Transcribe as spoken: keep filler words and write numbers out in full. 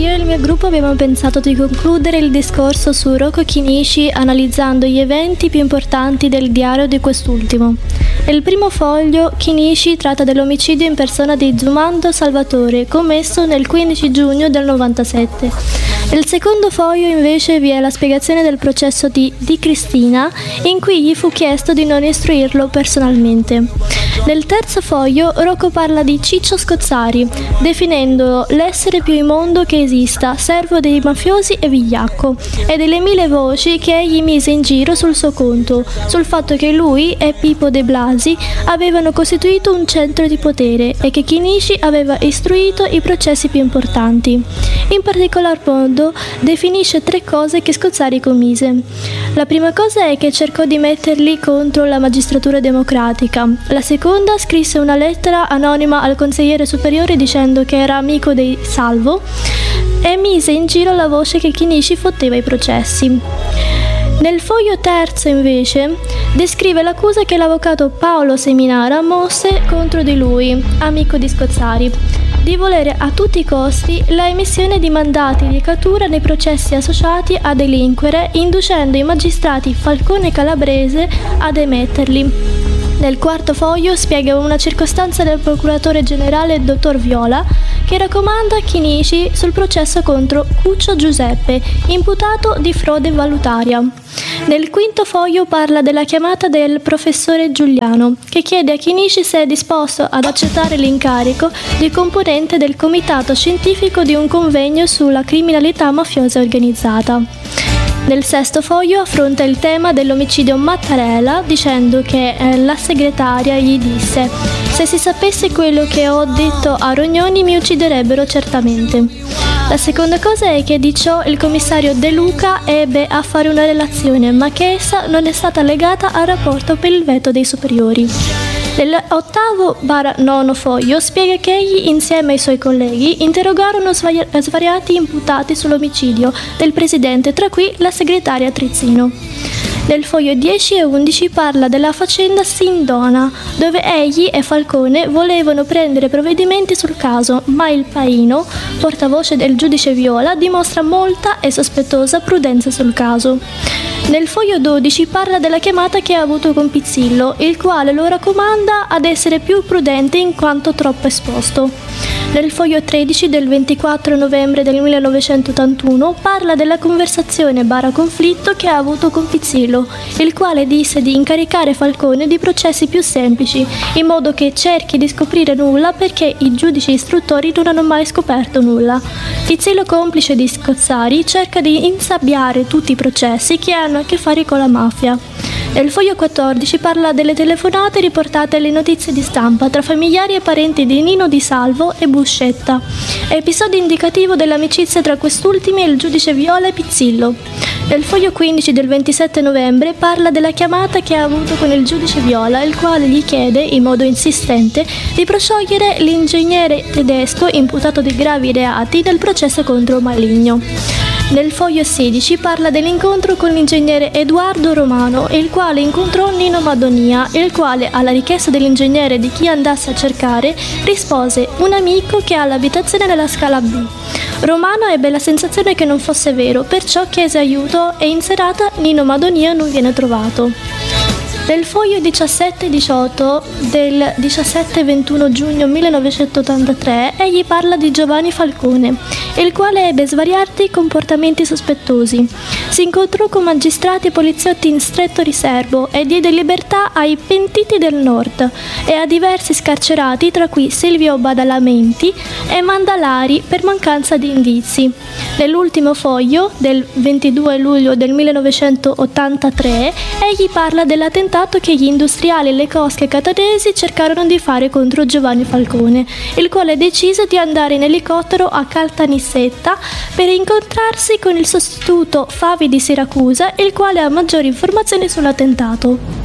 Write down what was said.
io e il mio gruppo abbiamo pensato di concludere il discorso su Rocco Chinnici analizzando gli eventi più importanti del diario di quest'ultimo. Nel primo foglio, Chinnici tratta dell'omicidio in persona di Zumando Salvatore, commesso nel quindici giugno del novantasette. Nel secondo foglio, invece, vi è la spiegazione del processo di Di Cristina, in cui gli fu chiesto di non istruirlo personalmente. Nel terzo foglio, Rocco parla di Ciccio Scozzari, definendolo l'essere più immondo che esista, servo dei mafiosi e vigliacco, e delle mille voci che egli mise in giro sul suo conto, sul fatto che lui e Pippo De Blasi avevano costituito un centro di potere e che Chinnici aveva istruito i processi più importanti. In particolar modo definisce tre cose che Scozzari commise. La prima cosa è che cercò di metterli contro la magistratura democratica. La seconda, scrisse una lettera anonima al consigliere superiore dicendo che era amico dei Salvo e mise in giro la voce che Chinnici fotteva i processi. Nel foglio terzo, invece, descrive l'accusa che l'avvocato Paolo Seminara mosse contro di lui, amico di Scozzari, di volere a tutti i costi la emissione di mandati di cattura nei processi associati a delinquere, inducendo i magistrati Falcone e Calabrese ad emetterli. Nel quarto foglio spiega una circostanza del procuratore generale dottor Viola che raccomanda Chinnici sul processo contro Cuccio Giuseppe, imputato di frode valutaria. Nel quinto foglio parla della chiamata del professore Giuliano, che chiede a Chinnici se è disposto ad accettare l'incarico di componente del comitato scientifico di un convegno sulla criminalità mafiosa organizzata. Nel sesto foglio affronta il tema dell'omicidio Mattarella dicendo che eh, la segretaria gli disse: se si sapesse quello che ho detto a Rognoni mi ucciderebbero certamente. La seconda cosa è che di ciò il commissario De Luca ebbe a fare una relazione, ma che essa non è stata legata al rapporto per il veto dei superiori. Nell'ottavo barra nono foglio spiega che egli, insieme ai suoi colleghi, interrogarono svari- svariati imputati sull'omicidio del presidente, tra cui la segretaria Trizzino. Nel foglio dieci e undici parla della faccenda Sindona, dove egli e Falcone volevano prendere provvedimenti sul caso, ma il Paino, portavoce del giudice Viola, dimostra molta e sospettosa prudenza sul caso. Nel foglio dodici parla della chiamata che ha avuto con Pizzillo, il quale lo raccomanda ad essere più prudente in quanto troppo esposto. Nel foglio tredici del ventiquattro novembre del millenovecentottantuno parla della conversazione barra conflitto che ha avuto con Pizzillo, il quale disse di incaricare Falcone di processi più semplici, in modo che cerchi di scoprire nulla perché i giudici istruttori non hanno mai scoperto nulla. Pizzillo, complice di Scozzari, cerca di insabbiare tutti i processi che hanno a che fare con la mafia. Nel foglio quattordici parla delle telefonate riportate alle notizie di stampa tra familiari e parenti di Nino Di Salvo e Buscetta, episodio indicativo dell'amicizia tra quest'ultimi e il giudice Viola e Pizzillo. Nel foglio quindici del ventisette novembre parla della chiamata che ha avuto con il giudice Viola, il quale gli chiede, in modo insistente, di proscioglie l'ingegnere tedesco imputato di gravi reati nel processo contro Maligno. Nel foglio sedici parla dell'incontro con l'ingegnere Edoardo Romano, il quale incontrò Nino Madonia, il quale, alla richiesta dell'ingegnere di chi andasse a cercare, rispose: un amico che ha l'abitazione nella scala B. Romano ebbe la sensazione che non fosse vero, perciò chiese aiuto e in serata Nino Madonia non viene trovato. Nel foglio diciassette diciotto del diciassette ventuno giugno millenovecentottantatré egli parla di Giovanni Falcone, il quale ebbe svariati comportamenti sospettosi. Si incontrò con magistrati e poliziotti in stretto riservo e diede libertà ai pentiti del Nord e a diversi scarcerati, tra cui Silvio Badalamenti e Mandalari, per mancanza di indizi. Nell'ultimo foglio, del ventidue luglio del millenovecentottantatré, egli parla dell'attentato che gli industriali e le cosche catanesi cercarono di fare contro Giovanni Falcone, il quale decise di andare in elicottero a Caltanissetta per incontrarsi con il sostituto Favi di Siracusa, il quale ha maggiori informazioni sull'attentato.